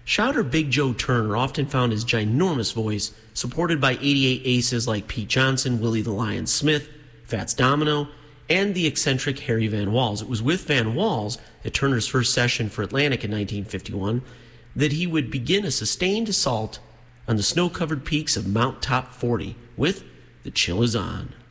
Shouter Big Joe Turner often found his ginormous voice supported by 88 aces like Pete Johnson, Willie the Lion Smith, Fats Domino, and the eccentric Harry Van Walls. It was with Van Walls at Turner's first session for Atlantic in 1951 that he would begin a sustained assault on the snow-covered peaks of Mount Top 40 with The Chill Is On.